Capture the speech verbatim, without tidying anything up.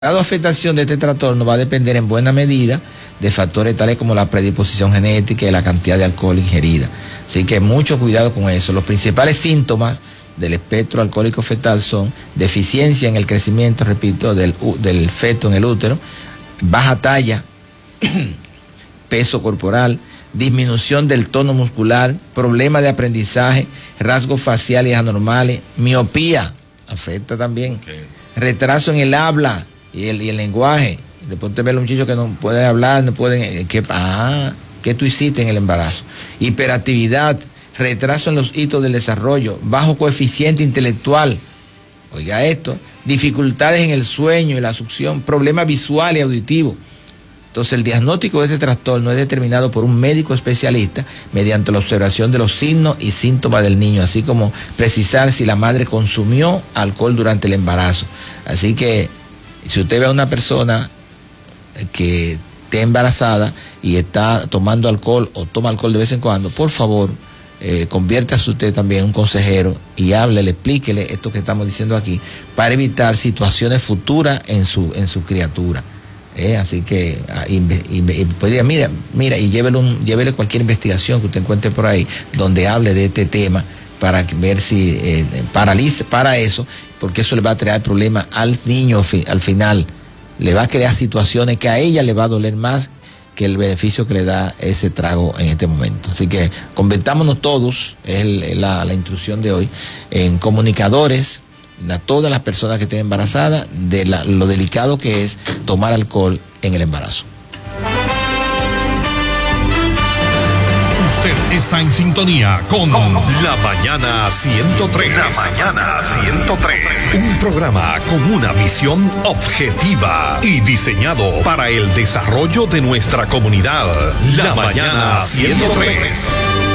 La afectación de este trastorno va a depender en buena medida de factores tales como la predisposición genética y la cantidad de alcohol ingerida. Así que mucho cuidado con eso. Los principales síntomas del espectro alcohólico fetal son deficiencia en el crecimiento, repito, del, del feto en el útero, baja talla, peso corporal, disminución del tono muscular, problemas de aprendizaje, rasgos faciales anormales, miopía, afecta también, okay. Retraso en el habla y el, y el lenguaje. Después te ve un muchacho que no puede hablar, no pueden, ¿qué, ah, ¿qué tú hiciste en el embarazo? Hiperactividad, retraso en los hitos del desarrollo, bajo coeficiente intelectual, oiga esto, dificultades en el sueño y la succión, problemas visuales y auditivos. Entonces el diagnóstico de este trastorno es determinado por un médico especialista mediante la observación de los signos y síntomas del niño, así como precisar si la madre consumió alcohol durante el embarazo. Así que si usted ve a una persona que esté embarazada y está tomando alcohol o toma alcohol de vez en cuando, por favor, eh, conviértase usted también en un consejero y háblele, explíquele esto que estamos diciendo aquí para evitar situaciones futuras en su, en su criatura. Eh, así que y, y, y, pues, mira, mira y llévele, un, llévele cualquier investigación que usted encuentre por ahí donde hable de este tema para ver si eh, paraliza para eso, porque eso le va a traer problemas al niño fi, al final, le va a crear situaciones que a ella le va a doler más que el beneficio que le da ese trago en este momento. Así que convirtámonos todos, es el, la, la instrucción de hoy, en comunicadores a todas las personas que estén embarazadas de la, lo delicado que es tomar alcohol en el embarazo. Usted está en sintonía con La Mañana ciento tres. La Mañana ciento tres. Un programa con una visión objetiva y diseñado para el desarrollo de nuestra comunidad. La Mañana ciento tres.